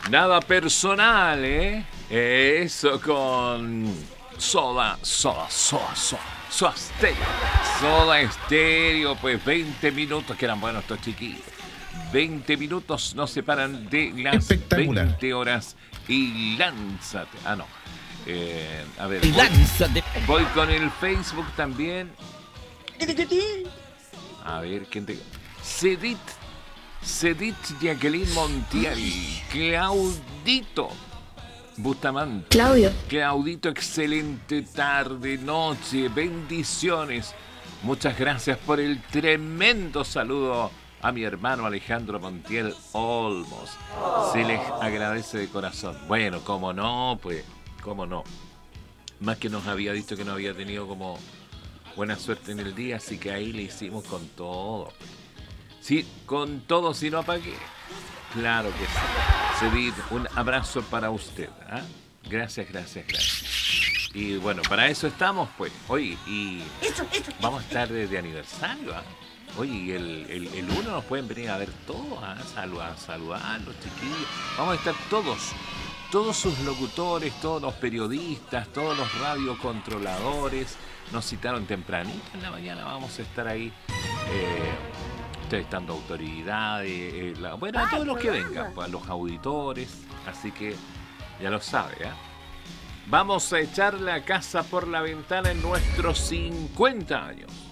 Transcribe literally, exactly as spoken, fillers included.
Nada personal, ¿eh? Eso con Soda, Soda, Soda, Soda, Soda Stereo. Soda Stereo, pues veinte minutos, que eran buenos estos chiquillos. veinte minutos nos separan de las veinte horas y lánzate. Ah, no. Eh, a ver, voy, voy con el Facebook también. A ver, ¿quién te... Cedit, Cedit Jacqueline Montiel, Claudito Bustamante. Claudio. Claudito, excelente tarde, noche, bendiciones. Muchas gracias por el tremendo saludo a mi hermano Alejandro Montiel Olmos. Se les agradece de corazón. Bueno, cómo no, pues, cómo no. Más que nos había dicho que no había tenido como buena suerte en el día, así que ahí le hicimos con todo. Sí, con todo, si no apagué. Claro que sí. Cedid, un abrazo para usted. ¿eh? Gracias, gracias, gracias. Y bueno, para eso estamos, pues. Oye, y vamos a estar de aniversario. ¿eh? Oye, y el, el, el uno nos pueden venir a ver todos, ¿eh? saludar, saludar los chiquillos. Vamos a estar todos, todos sus locutores, todos los periodistas, todos los radiocontroladores. Nos citaron tempranito en la mañana, vamos a estar ahí eh, entrevistando autoridades, eh, la, bueno, a todos los que vengan, pues, a los auditores, así que ya lo sabe, ¿eh? Vamos a echar la casa por la ventana en nuestros cincuenta años.